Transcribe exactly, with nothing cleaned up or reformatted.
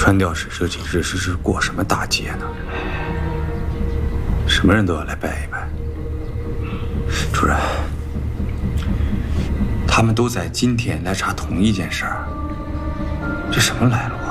川调使这几日是是过什么大节呢？什么人都要来拜一拜。主任，他们都在今天来查同一件事儿，这什么来路啊？